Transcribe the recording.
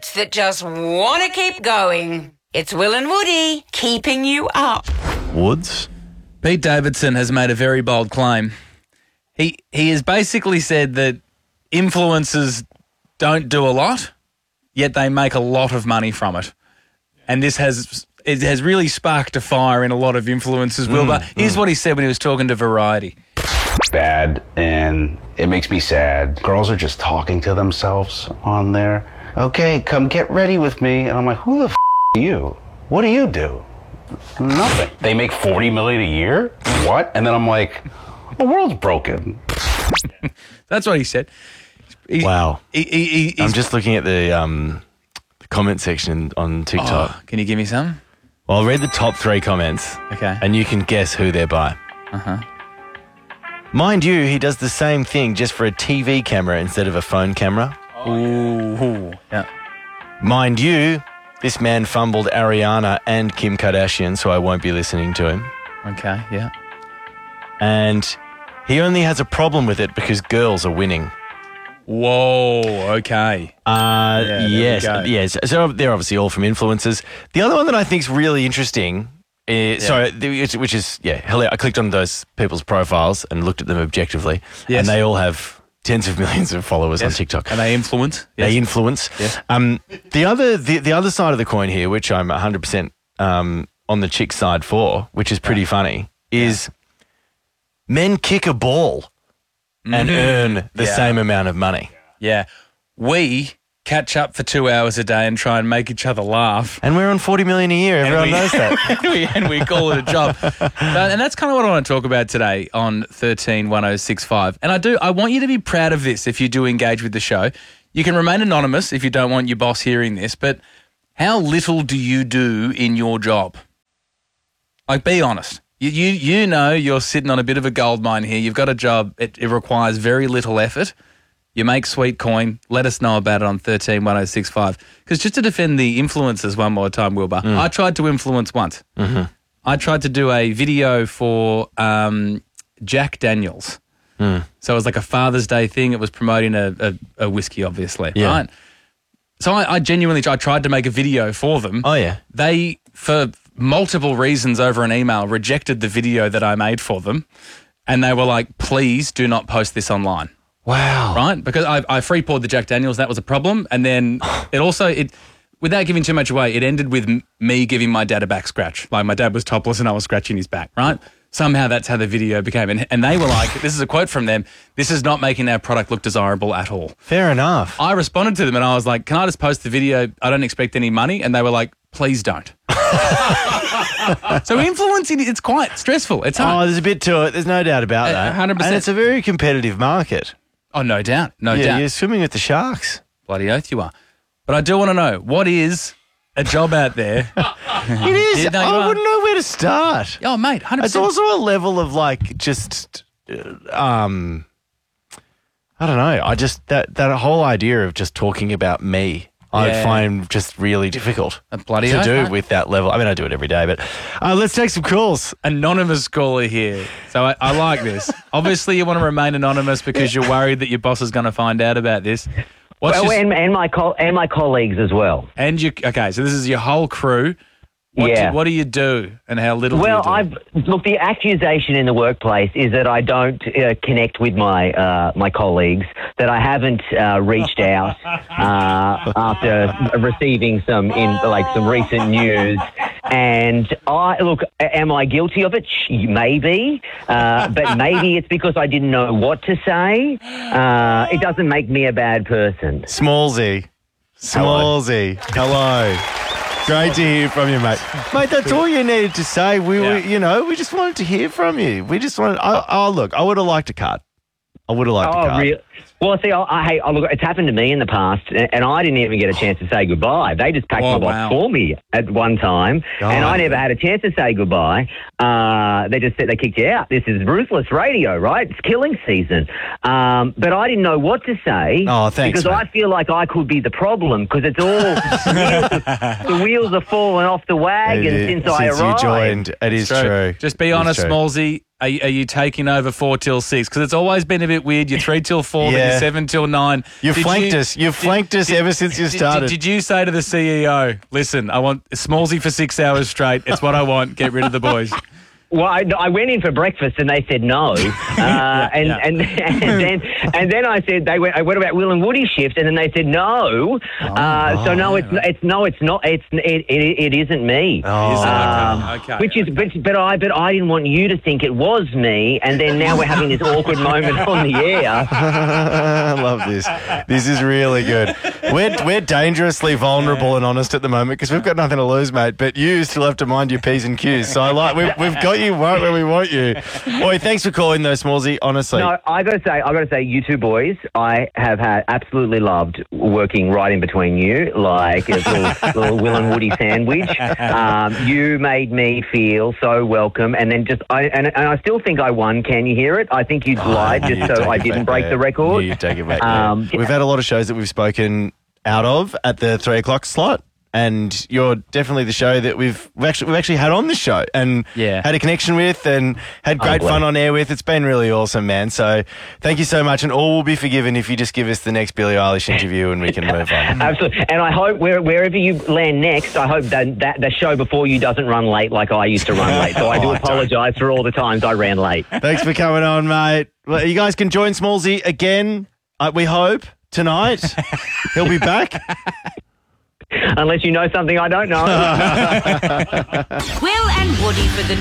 idiots that just want to keep going. It's Will and Woody keeping you up. Woods? Pete Davidson has made a very bold claim. He has basically said that influencers don't do a lot, yet they make a lot of money from it. And this has really sparked a fire in a lot of influencers, Wilbur. Here's what he said when he was talking to Variety. Bad, and it makes me sad. Girls are just talking to themselves on there. Okay, come get ready with me. And I'm like, who the f*** are you? What do you do? Nothing. They make $40 million a year? What? And then I'm like, the world's broken. That's what he said. Wow. He's I'm just looking at the comment section on TikTok. Oh, can you give me some? Well, I'll read the top 3 comments. Okay. And you can guess who they're by. Uh-huh. Mind you, he does the same thing just for a TV camera instead of a phone camera. Ooh. Yeah. Mind you, this man fumbled Ariana and Kim Kardashian, so I won't be listening to him. Okay, yeah. And he only has a problem with it because girls are winning. Whoa, okay. there we Yes, go. yes. So they're obviously all from influencers. The other one that I think is really interesting is, which is hilarious. I clicked on those people's profiles and looked at them objectively, Yes. and they all have tens of millions of followers on TikTok. And they influence? They influence. Yes. The other side of the coin here, which I'm 100% on the chick side for, which is pretty funny, is men kick a ball and earn the same amount of money. Yeah. We catch up for 2 hours a day and try and make each other laugh. And we're on 40 million a year. Everyone knows that. and we call it a job. And that's kind of what I want to talk about today on 131065. And I want you to be proud of this if you do engage with the show. You can remain anonymous if you don't want your boss hearing this, but how little do you do in your job? Like, be honest. You know you're sitting on a bit of a gold mine here. You've got a job. It requires very little effort. You make sweet coin. Let us know about it on 131065. Because just to defend the influencers one more time, Wilbur, I tried to influence once. Mm-hmm. I tried to do a video for Jack Daniels. So it was like a Father's Day thing. It was promoting a whiskey, obviously. Yeah. Right? So I genuinely tried to make a video for them. Oh, yeah. They, for multiple reasons over an email, rejected the video that I made for them. And they were like, please do not post this online. Wow. Right? Because I free poured the Jack Daniels. That was a problem. And then without giving too much away, it ended with me giving my dad a back scratch. Like, my dad was topless and I was scratching his back, right? Somehow that's how the video became. And they were like, this is a quote from them, this is not making our product look desirable at all. Fair enough. I responded to them and I was like, can I just post the video? I don't expect any money. And they were like, please don't. So influencing, it's quite stressful. It's hard. Oh, there's a bit to it. There's no doubt about that. 100%. And it's a very competitive market. Oh, no doubt. No doubt. You're swimming with the sharks. Bloody oath you are. But I do want to know, what is a job out there? It is. Yeah, no, you I are. wouldn't know where to start. Oh, mate, 100%. It's also a level of like just, I don't know. I just, that whole idea of just talking about me, I Yeah. find just really difficult A bloody to oath, do mate. with that level. I mean, I do it every day, but let's take some calls. Anonymous caller here. So I like this. Obviously, you want to remain anonymous because you're worried that your boss is going to find out about this. And my colleagues as well. Okay, so this is your whole crew. What do you do and how little do you do? Look, the accusation in the workplace is that I don't connect with my colleagues, that I haven't reached out after receiving some recent news. And am I guilty of it? Maybe, but maybe it's because I didn't know what to say. It doesn't make me a bad person. Smallsy. Hello. Great to hear from you, mate. Mate, that's all you needed to say. We just wanted to hear from you. We just wanted. Look, I would have liked a cut. I would have liked a cut. Really? Well, see, look, it's happened to me in the past, and I didn't even get a chance to say goodbye. They just packed my box for me at one time, and I never had a chance to say goodbye. They just said they kicked you out. This is ruthless radio, right? It's killing season. But I didn't know what to say. Oh, thanks, because mate. I feel like I could be the problem because it's all the wheels are falling off the wagon since I arrived. you joined. It is true. Just be honest, Smallsy. Are you taking over 4 till 6? Because it's always been a bit weird. You're 3 till 4, then Yeah. you're 7 till 9. You've flanked us. You've flanked us ever since you started. Did you say to the CEO, listen, I want Smallsy for 6 hours straight. It's what I want. Get rid of the boys. Well, I went in for breakfast and they said no, and then I said what about Will and Woody shift, and then they said no. So no, it's not. It isn't me. Okay. Which is, but I didn't want you to think it was me, and then now we're having this awkward moment on the air. I love this. This is really good. We're dangerously vulnerable and honest at the moment because we've got nothing to lose, mate. But you still have to mind your P's and Q's. So we've got you right where we want you. Boy, thanks for calling though, Smallsy. Honestly, No, I gotta say, you two boys, I have absolutely loved working right in between you, like a little Will and Woody sandwich. You made me feel so welcome, and then I still think I won. Can you hear it? I think you lied just so I didn't break the record. You take it back. We've had a lot of shows that we've spoken out of at the 3 o'clock slot. And you're definitely the show that we've actually had on the show and had a connection with and had great fun on air with. It's been really awesome, man. So thank you so much. And all will be forgiven if you just give us the next Billie Eilish interview and we can move on. Absolutely. And I hope wherever you land next, I hope that the show before you doesn't run late like I used to run late. So I do apologise for all the times I ran late. Thanks for coming on, mate. Well, you guys can join Smallsy again, we hope, tonight. He'll be back. Unless you know something I don't know. Will and Woody for the